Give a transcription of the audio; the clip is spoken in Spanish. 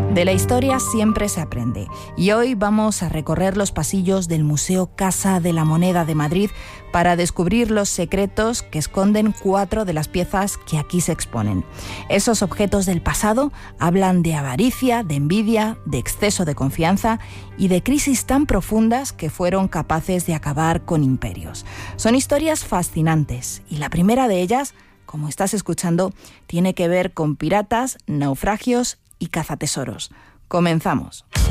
De la historia siempre se aprende y hoy vamos a recorrer los pasillos del Museo Casa de la Moneda de Madrid para descubrir los secretos que esconden 4 de las piezas que aquí se exponen. Esos objetos del pasado hablan de avaricia, de envidia, de exceso de confianza y de crisis tan profundas que fueron capaces de acabar con imperios. Son historias fascinantes y la primera de ellas, como estás escuchando, tiene que ver con piratas, naufragios y cazatesoros. Comenzamos.